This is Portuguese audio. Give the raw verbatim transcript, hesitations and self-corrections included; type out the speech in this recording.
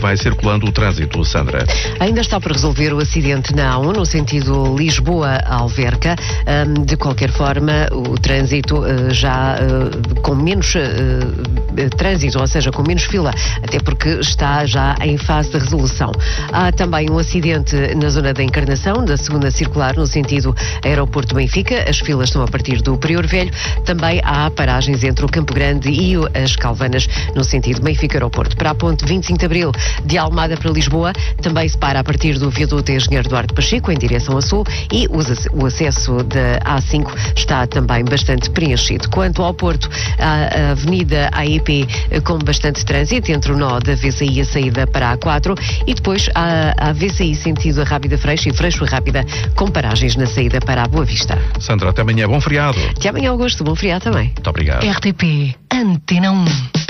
vai circulando o trânsito, Sandra? Ainda está por resolver o acidente na A um, no sentido Lisboa-Alverca. De qualquer forma, o trânsito já com menos trânsito, ou seja, com menos fila, até porque está já em fase de resolução. Há também um acidente na zona da Encarnação, da segunda circular, no sentido Aeroporto Benfica. As filas estão a partir do Prior Velho. Também há paragens entre o Campo Grande e as Calvanas, no sentido Benfica-Aeroporto. Para a ponte vinte e cinco de Abril, de Almada para Lisboa, também se para a partir do viaduto Engenheiro Duarte Pacheco, em direção a sul, e o acesso da A cinco está também bastante preenchido. Quanto ao Porto, a Avenida A E P com bastante trânsito, entre o nó da V C I e a saída para a A quatro, e depois a, a V C I sentido a Rábida Freixo e Freixo Rábida com paragens na saída para a Boa Vista. Sandra, até amanhã. Bom feriado. Até amanhã, Augusto. Bom feriado também. Muito obrigado. R T P Antena um.